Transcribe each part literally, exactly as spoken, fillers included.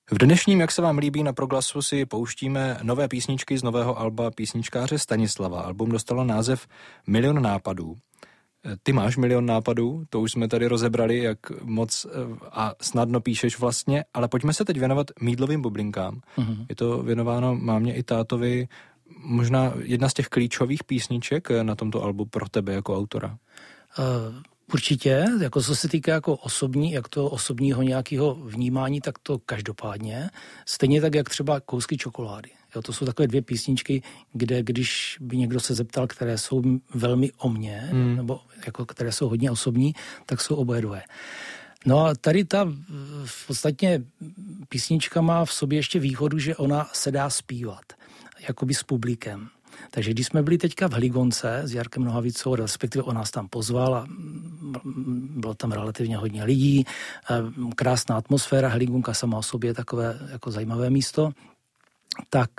V dnešním, jak se vám líbí, na Proglasu si pouštíme nové písničky z nového alba písničkáře Stanislava. Album dostalo název Milion nápadů. Ty máš milion nápadů, to už jsme tady rozebrali, jak moc a snadno píšeš vlastně, ale pojďme se teď věnovat mýdlovým bublinkám. Mm-hmm. Je to věnováno mámě i tátovi, možná jedna z těch klíčových písniček na tomto albu pro tebe jako autora. Uh... Určitě, jako co se týká jako osobní, jak to osobního nějakého vnímání, tak to každopádně. Stejně tak, jak třeba Kousky čokolády. Jo, to jsou takové dvě písničky, kde když by někdo se zeptal, které jsou velmi o mně, hmm. nebo jako které jsou hodně osobní, tak jsou oboje dvoje. No a tady ta v podstatě písnička má v sobě ještě výhodu, že ona se dá zpívat, jakoby s publikem. Takže když jsme byli teďka v Hligonce s Jarkem Nohavicou, respektive on nás tam pozval a bylo tam relativně hodně lidí, krásná atmosféra, Hligonka sama o sobě je takové jako zajímavé místo, tak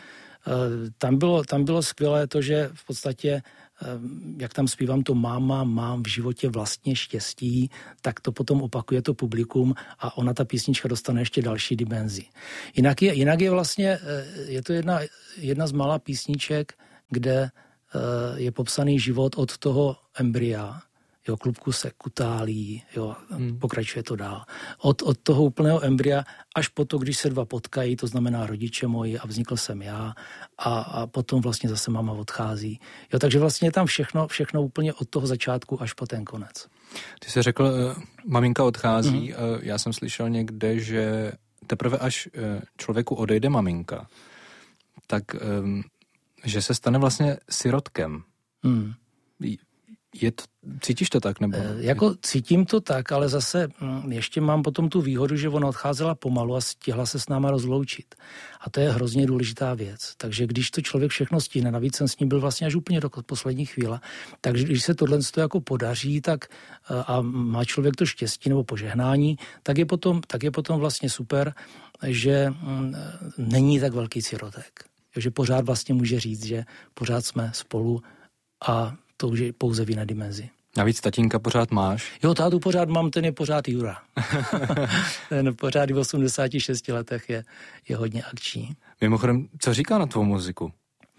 tam bylo, tam bylo skvělé to, že v podstatě jak tam zpívám to máma, mám v životě vlastně štěstí, tak to potom opakuje to publikum a ona ta písnička dostane ještě další dimenzi. Jinak je, jinak je vlastně, je to jedna, jedna z mála písniček, kde je popsaný život od toho embrya, jo, klubku se kutálí, jo, hmm. pokračuje to dál. Od, od toho úplného embrya až po to, když se dva potkají, to znamená rodiče moji a vznikl jsem já a, a potom vlastně zase máma odchází. Jo, takže vlastně je tam všechno, všechno úplně od toho začátku až po ten konec. Ty jsi řekl, uh, maminka odchází, hmm. uh, já jsem slyšel někde, že teprve až uh, člověku odejde maminka, tak um, že se stane vlastně sirotkem. Hmm. Je to, cítíš to tak? Nebo? E, jako cítím to tak, ale zase m, ještě mám potom tu výhodu, že ona odcházela pomalu a stihla se s náma rozloučit. A to je hrozně důležitá věc. Takže když to člověk všechno stihne, navíc jsem s ním byl vlastně až úplně do poslední chvíle, takže když se tohle jako podaří, tak a má člověk to štěstí nebo požehnání, tak je potom, tak je potom vlastně super, že m, není tak velký sirotek. Že pořád vlastně může říct, že pořád jsme spolu a to už je pouze v jiné dimenzi. Navíc tatínka pořád máš? Jo, tátu pořád mám, ten je pořád Jura. Ten pořád v osmdesáti šesti letech je, je hodně akční. Mimochodem, co říká na tvou muziku?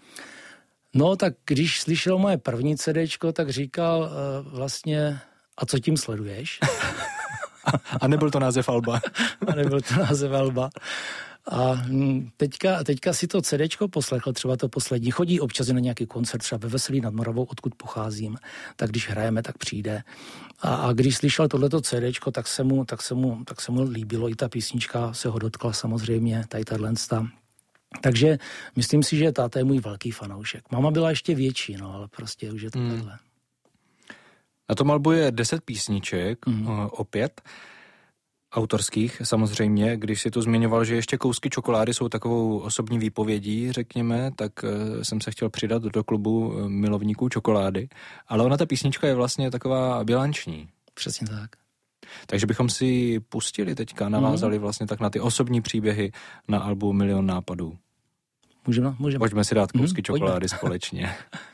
No, tak když slyšel moje první CDčko, tak říkal uh, vlastně, a co tím sleduješ? A nebyl to název alba. A nebyl to název alba. A teďka, teďka si to CDčko poslechl, třeba to poslední, chodí občas na nějaký koncert, třeba ve Veselí nad Moravou, odkud pocházím, tak když hrajeme, tak přijde. A, a když slyšel tohleto CDčko, tak se mu, tak se mu, tak se mu líbilo, i ta písnička se ho dotkla samozřejmě, tady tato. Takže myslím si, že táta je můj velký fanoušek. Mama byla ještě větší, no, ale prostě už je to hmm. takhle. Na tom albu je deset písniček, hmm. opět. Autorských samozřejmě, když si tu zmiňoval, že ještě Kousky čokolády jsou takovou osobní výpovědí, řekněme, tak jsem se chtěl přidat do klubu milovníků čokolády, ale ona ta písnička je vlastně taková bilanční. Přesně tak. Takže bychom si pustili teďka, navázali vlastně tak na ty osobní příběhy na albu Milion nápadů. Můžeme, můžeme. Pojďme si dát Kousky mm, čokolády pojďme. Společně.